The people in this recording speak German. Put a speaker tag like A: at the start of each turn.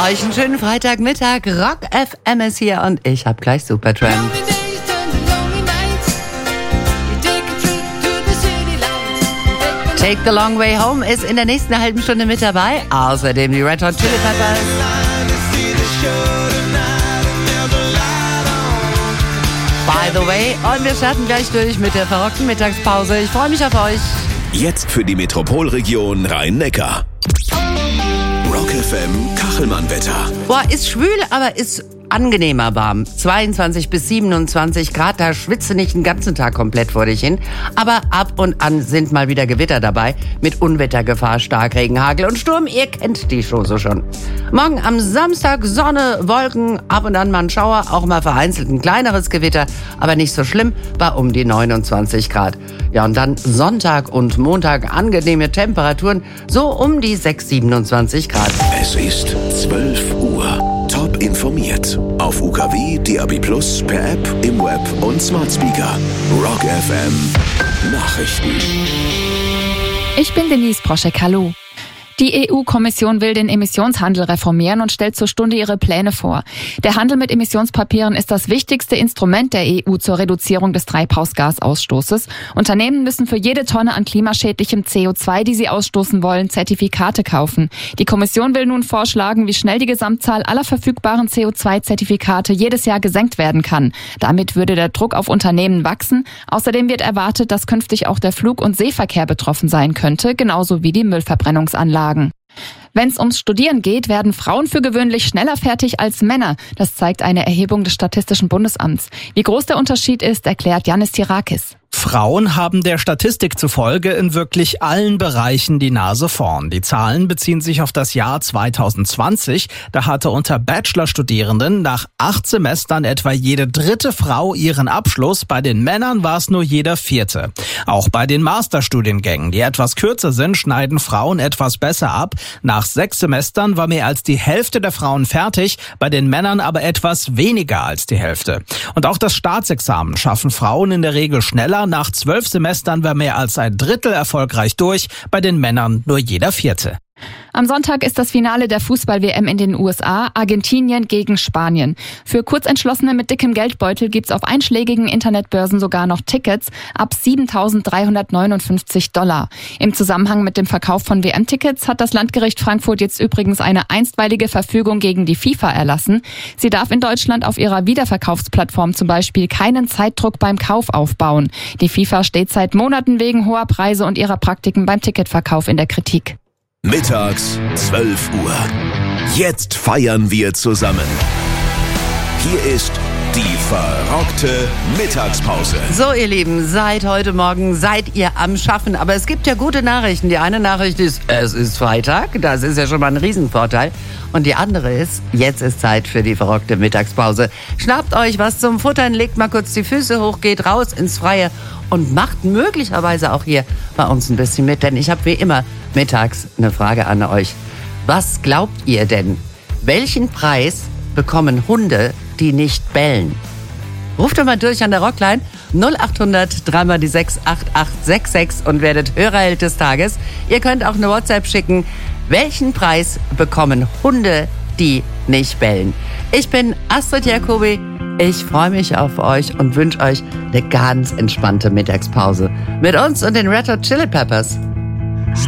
A: Euch einen schönen Freitagmittag. Rock FM ist hier und ich hab gleich Supertramp. Take the Long Way Home ist in der nächsten halben Stunde mit dabei. Außerdem die Red Hot Chili Peppers. By the way, und wir starten gleich durch mit der verrockten Mittagspause. Ich freue mich auf euch.
B: Jetzt für die Metropolregion Rhein-Neckar. Rock FM Kachelmann-Wetter.
A: Boah, ist schwül, aber ist angenehmer warm. 22 bis 27 Grad, da schwitze nicht den ganzen Tag komplett vor dich hin. Aber ab und an sind mal wieder Gewitter dabei. Mit Unwettergefahr, Starkregen, Hagel und Sturm. Ihr kennt die Chose schon. Morgen am Samstag Sonne, Wolken, ab und an mal ein Schauer. Auch mal vereinzelt ein kleineres Gewitter. Aber nicht so schlimm, bei um die 29 Grad. Ja, und dann Sonntag und Montag angenehme Temperaturen. So um die 6, 27 Grad.
B: Es ist 12 Uhr. Top informiert. Auf UKW, DAB+, per App, im Web und Smart Speaker. Rock FM Nachrichten.
C: Ich bin Denise Broschek, hallo. Die EU-Kommission will den Emissionshandel reformieren und stellt zur Stunde ihre Pläne vor. Der Handel mit Emissionspapieren ist das wichtigste Instrument der EU zur Reduzierung des Treibhausgasausstoßes. Unternehmen müssen für jede Tonne an klimaschädlichem CO2, die sie ausstoßen wollen, Zertifikate kaufen. Die Kommission will nun vorschlagen, wie schnell die Gesamtzahl aller verfügbaren CO2-Zertifikate jedes Jahr gesenkt werden kann. Damit würde der Druck auf Unternehmen wachsen. Außerdem wird erwartet, dass künftig auch der Flug- und Seeverkehr betroffen sein könnte, genauso wie die Müllverbrennungsanlagen. Wenn es ums Studieren geht, werden Frauen für gewöhnlich schneller fertig als Männer. Das zeigt eine Erhebung des Statistischen Bundesamts. Wie groß der Unterschied ist, erklärt Yannis Tirakis.
D: Frauen haben der Statistik zufolge in wirklich allen Bereichen die Nase vorn. Die Zahlen beziehen sich auf das Jahr 2020. Da hatte unter Bachelorstudierenden nach 8 Semestern etwa jede dritte Frau ihren Abschluss. Bei den Männern war es nur jeder vierte. Auch bei den Masterstudiengängen, die etwas kürzer sind, schneiden Frauen etwas besser ab. Nach 6 Semestern war mehr als die Hälfte der Frauen fertig, bei den Männern aber etwas weniger als die Hälfte. Und auch das Staatsexamen schaffen Frauen in der Regel schneller. Nach 12 Semestern war mehr als ein Drittel erfolgreich durch, bei den Männern nur jeder vierte.
C: Am Sonntag ist das Finale der Fußball-WM in den USA, Argentinien gegen Spanien. Für Kurzentschlossene mit dickem Geldbeutel gibt's auf einschlägigen Internetbörsen sogar noch Tickets ab $7.359. Im Zusammenhang mit dem Verkauf von WM-Tickets hat das Landgericht Frankfurt jetzt übrigens eine einstweilige Verfügung gegen die FIFA erlassen. Sie darf in Deutschland auf ihrer Wiederverkaufsplattform zum Beispiel keinen Zeitdruck beim Kauf aufbauen. Die FIFA steht seit Monaten wegen hoher Preise und ihrer Praktiken beim Ticketverkauf in der Kritik.
B: Mittags 12 Uhr. Jetzt feiern wir zusammen. Hier ist die verrockte Mittagspause.
A: So, ihr Lieben, seit heute Morgen seid ihr am Schaffen. Aber es gibt ja gute Nachrichten. Die eine Nachricht ist, es ist Freitag. Das ist ja schon mal ein Riesenvorteil. Und die andere ist, jetzt ist Zeit für die verrockte Mittagspause. Schnappt euch was zum Futtern, legt mal kurz die Füße hoch, geht raus ins Freie und macht möglicherweise auch hier bei uns ein bisschen mit. Denn ich habe wie immer mittags eine Frage an euch. Was glaubt ihr denn? Welchen Preis bekommen Hunde, die nicht bellen? Ruft doch mal durch an der Rockline 0800 3 die 6 8866 und werdet Hörerheld des Tages. Ihr könnt auch eine WhatsApp schicken. Welchen Preis bekommen Hunde, die nicht bellen? Ich bin Astrid Jacobi. Ich freue mich auf euch und wünsche euch eine ganz entspannte Mittagspause mit uns und den Red Hot Chili Peppers.